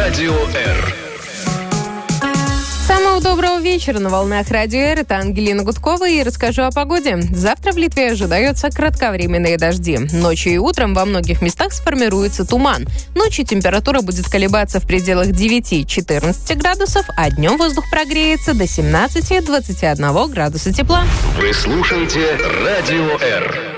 Радио Р. Самого доброго вечера на волнах Радио Р. Это Ангелина Гудкова и расскажу о погоде. Завтра в Литве ожидаются кратковременные дожди. Ночью и утром во многих местах сформируется туман. Ночью температура будет колебаться в пределах 9-14 градусов, а днем воздух прогреется до 17-21 градуса тепла. Вы слушаете Радио Р.